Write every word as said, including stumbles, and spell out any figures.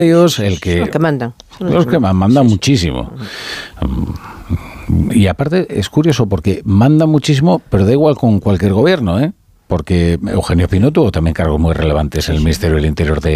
el que... Los que mandan. Los que mandan muchísimo. Y aparte es curioso porque manda muchísimo, pero da igual con cualquier gobierno, ¿eh? Porque Eugenio Pino tuvo también cargos muy relevantes en el Ministerio del Interior de,